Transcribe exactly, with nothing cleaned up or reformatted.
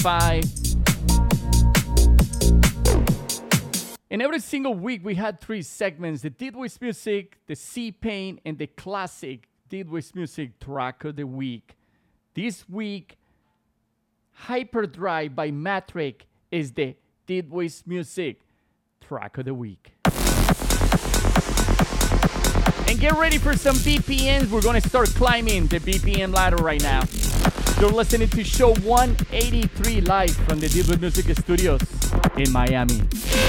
Spotify. And every single week we had three segments: the Did With Music, the C-Pain, and the classic Did With Music track of the week. This week, Hyperdrive by Matrick is the Did With Music track of the week. And get ready for some B P Ms. We're going to start climbing the B P M ladder right now. You're listening to show one eighty-three live from the Did With Music Studios in Miami.